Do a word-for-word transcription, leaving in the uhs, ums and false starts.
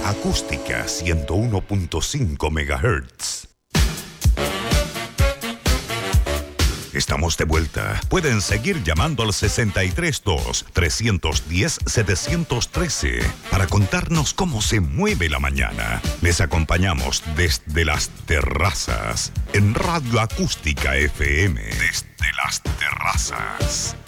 Acústica ciento uno punto cinco megahertz. Estamos de vuelta. Pueden seguir llamando al sesenta y tres dos, trescientos diez, setecientos trece para contarnos cómo se mueve la mañana. Les acompañamos desde las terrazas en Radio Acústica F M. Desde las terrazas.